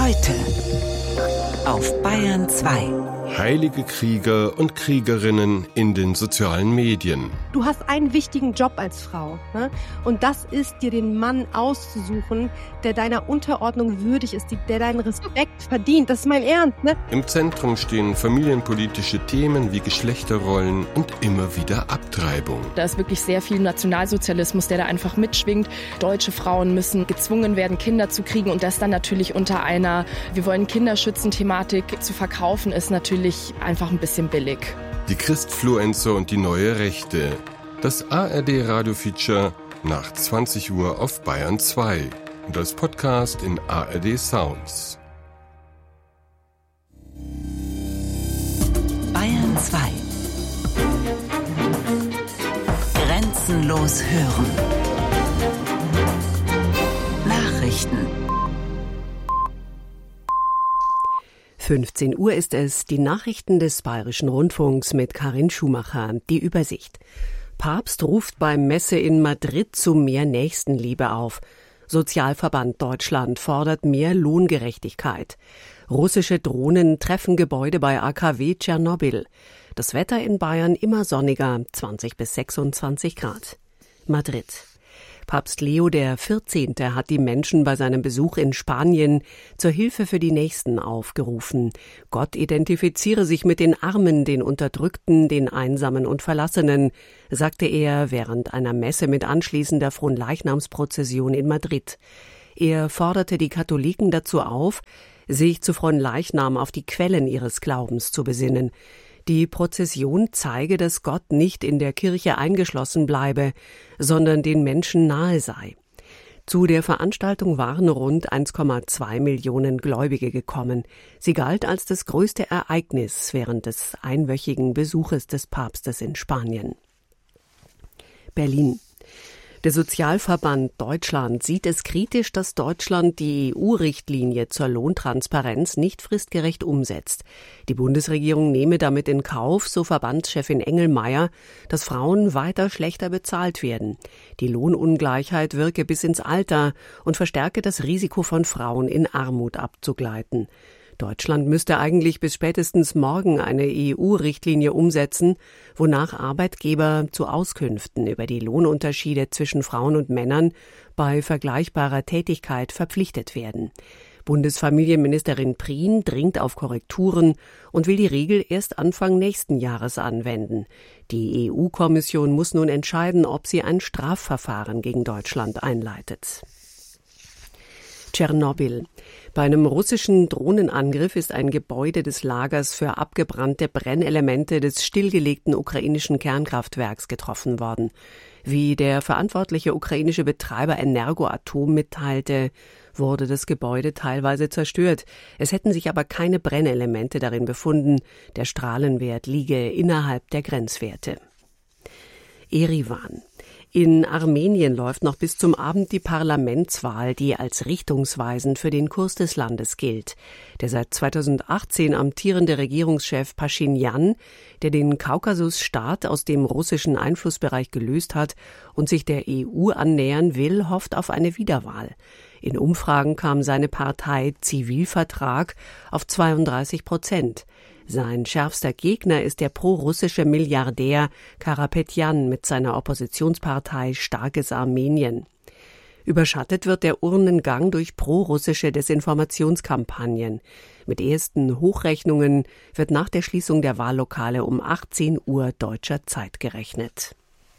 Heute auf Bayern 2. Heilige Krieger und Kriegerinnen in den sozialen Medien. Du hast einen wichtigen Job als Frau, ne? Und das ist, dir den Mann auszusuchen, der deiner Unterordnung würdig ist, der deinen Respekt verdient. Das ist mein Ernst, ne? Im Zentrum stehen familienpolitische Themen wie Geschlechterrollen und immer wieder Abtreibung. Da ist wirklich sehr viel Nationalsozialismus, der da einfach mitschwingt. Deutsche Frauen müssen gezwungen werden, Kinder zu kriegen, und das dann natürlich unter einer "Wir wollen Kinder schützen" Thematik zu verkaufen, ist natürlich einfach ein bisschen billig. Die Christfluencer und die neue Rechte. Das ARD-Radio-Feature nach 20 Uhr auf Bayern 2 und als Podcast in ARD Sounds. Bayern 2. Grenzenlos hören. Nachrichten. 15 Uhr ist es, die Nachrichten des Bayerischen Rundfunks mit Karin Schumacher, die Übersicht. Papst ruft beim Messe in Madrid zu mehr Nächstenliebe auf. Sozialverband Deutschland fordert mehr Lohngerechtigkeit. Russische Drohnen treffen Gebäude bei AKW Tschernobyl. Das Wetter in Bayern immer sonniger, 20 bis 26 Grad. Madrid. Papst Leo XIV. Hat die Menschen bei seinem Besuch in Spanien zur Hilfe für die Nächsten aufgerufen. Gott identifiziere sich mit den Armen, den Unterdrückten, den Einsamen und Verlassenen, sagte er während einer Messe mit anschließender Fronleichnamsprozession in Madrid. Er forderte die Katholiken dazu auf, sich zu Fronleichnam auf die Quellen ihres Glaubens zu besinnen. Die Prozession zeige, dass Gott nicht in der Kirche eingeschlossen bleibe, sondern den Menschen nahe sei. Zu der Veranstaltung waren rund 1,2 Millionen Gläubige gekommen. Sie galt als das größte Ereignis während des einwöchigen Besuches des Papstes in Spanien. Berlin. Der Sozialverband Deutschland sieht es kritisch, dass Deutschland die EU-Richtlinie zur Lohntransparenz nicht fristgerecht umsetzt. Die Bundesregierung nehme damit in Kauf, so Verbandschefin Engelmeier, dass Frauen weiter schlechter bezahlt werden. Die Lohnungleichheit wirke bis ins Alter und verstärke das Risiko von Frauen in Armut abzugleiten. Deutschland müsste eigentlich bis spätestens morgen eine EU-Richtlinie umsetzen, wonach Arbeitgeber zu Auskünften über die Lohnunterschiede zwischen Frauen und Männern bei vergleichbarer Tätigkeit verpflichtet werden. Bundesfamilienministerin Prien dringt auf Korrekturen und will die Regel erst Anfang nächsten Jahres anwenden. Die EU-Kommission muss nun entscheiden, ob sie ein Strafverfahren gegen Deutschland einleitet. Tschernobyl. Bei einem russischen Drohnenangriff ist ein Gebäude des Lagers für abgebrannte Brennelemente des stillgelegten ukrainischen Kernkraftwerks getroffen worden. Wie der verantwortliche ukrainische Betreiber Energoatom mitteilte, wurde das Gebäude teilweise zerstört. Es hätten sich aber keine Brennelemente darin befunden. Der Strahlenwert liege innerhalb der Grenzwerte. Erivan. In Armenien läuft noch bis zum Abend die Parlamentswahl, die als richtungsweisend für den Kurs des Landes gilt. Der seit 2018 amtierende Regierungschef Paschinjan, der den Kaukasusstaat aus dem russischen Einflussbereich gelöst hat und sich der EU annähern will, hofft auf eine Wiederwahl. In Umfragen kam seine Partei Zivilvertrag auf 32%. Sein schärfster Gegner ist der prorussische Milliardär Karapetjan mit seiner Oppositionspartei Starkes Armenien. Überschattet wird der Urnengang durch prorussische Desinformationskampagnen. Mit ersten Hochrechnungen wird nach der Schließung der Wahllokale um 18 Uhr deutscher Zeit gerechnet.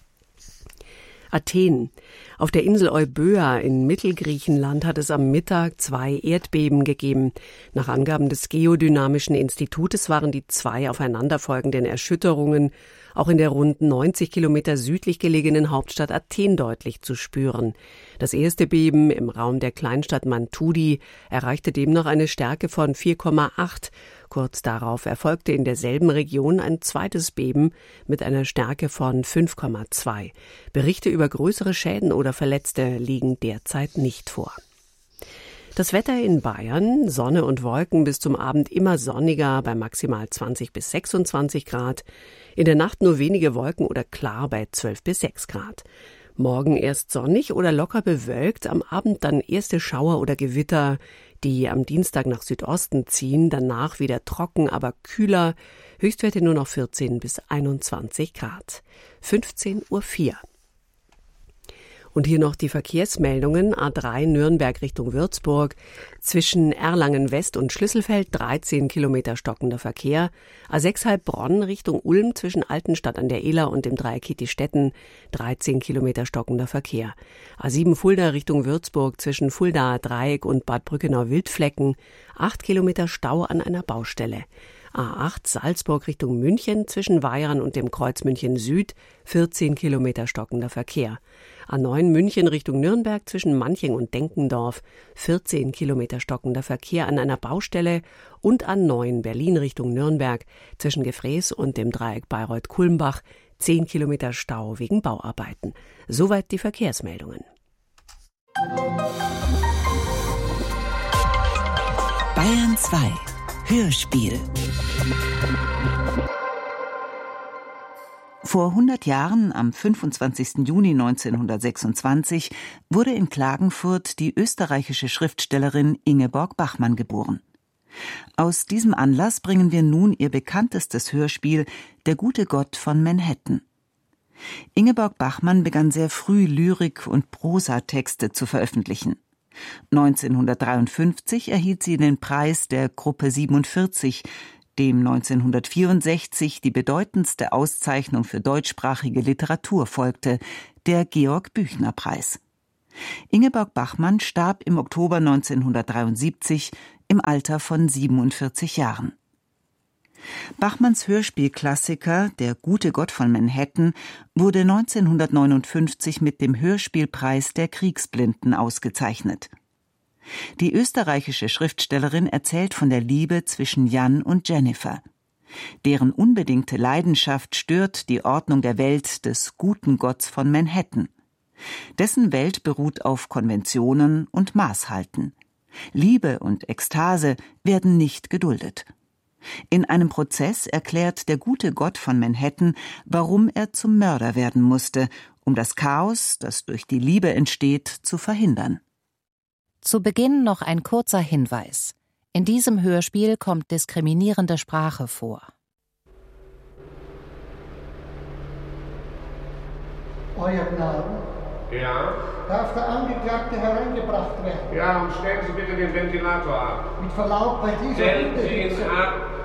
Athen. Auf der Insel Euböa in Mittelgriechenland hat es am Mittag 2 Erdbeben gegeben. Nach Angaben des Geodynamischen Institutes waren die 2 aufeinanderfolgenden Erschütterungen auch in der rund 90 Kilometer südlich gelegenen Hauptstadt Athen deutlich zu spüren. Das erste Beben im Raum der Kleinstadt Mantudi erreichte demnach eine Stärke von 4,8. Kurz darauf erfolgte in derselben Region ein zweites Beben mit einer Stärke von 5,2. Berichte über größere Schäden oder Verletzte liegen derzeit nicht vor. Das Wetter in Bayern, Sonne und Wolken, bis zum Abend immer sonniger bei maximal 20 bis 26 Grad. In der Nacht nur wenige Wolken oder klar bei 12 bis 6 Grad. Morgen erst sonnig oder locker bewölkt, am Abend dann erste Schauer oder Gewitter. die am Dienstag nach Südosten ziehen, danach wieder trocken, aber kühler. Höchstwerte nur noch 14 bis 21 Grad. 15:04 Uhr. Und hier noch die Verkehrsmeldungen. A3 Nürnberg Richtung Würzburg. Zwischen Erlangen West und Schlüsselfeld 13 Kilometer stockender Verkehr. A6 Heilbronn Richtung Ulm zwischen Altenstadt an der Ehler und dem Dreieck Kitti-Stetten 13 Kilometer stockender Verkehr. A7 Fulda Richtung Würzburg zwischen Fuldaer Dreieck und Bad Brückenau-Wildflecken 8 Kilometer Stau an einer Baustelle. A8 Salzburg Richtung München zwischen Weihern und dem Kreuz München Süd 14 Kilometer stockender Verkehr. A9 München Richtung Nürnberg zwischen Manching und Denkendorf 14 Kilometer stockender Verkehr an einer Baustelle und A9 Berlin Richtung Nürnberg zwischen Gefrees und dem Dreieck Bayreuth-Kulmbach 10 Kilometer Stau wegen Bauarbeiten. Soweit die Verkehrsmeldungen. Bayern 2 Hörspiel. Vor 100 Jahren, am 25. Juni 1926, wurde in Klagenfurt die österreichische Schriftstellerin Ingeborg Bachmann geboren. Aus diesem Anlass bringen wir nun ihr bekanntestes Hörspiel »Der gute Gott von Manhattan«. Ingeborg Bachmann begann sehr früh Lyrik- und Prosatexte zu veröffentlichen. 1953 erhielt sie den Preis der Gruppe 47, dem 1964 die bedeutendste Auszeichnung für deutschsprachige Literatur folgte, der Georg-Büchner-Preis. Ingeborg Bachmann starb im Oktober 1973 im Alter von 47 Jahren. Bachmanns Hörspielklassiker »Der gute Gott von Manhattan« wurde 1959 mit dem Hörspielpreis der Kriegsblinden ausgezeichnet. Die österreichische Schriftstellerin erzählt von der Liebe zwischen Jan und Jennifer. Deren unbedingte Leidenschaft stört die Ordnung der Welt des guten Gotts von Manhattan. Dessen Welt beruht auf Konventionen und Maßhalten. Liebe und Ekstase werden nicht geduldet. In einem Prozess erklärt der gute Gott von Manhattan, warum er zum Mörder werden musste, um das Chaos, das durch die Liebe entsteht, zu verhindern. Zu Beginn noch ein kurzer Hinweis. In diesem Hörspiel kommt diskriminierende Sprache vor. Euer Gnaden? Ja? Darf der Angeklagte hereingebracht werden? Ja, und stellen Sie bitte den Ventilator ab. Mit Verlaub, bei dieser Stellen Sie ihn ab!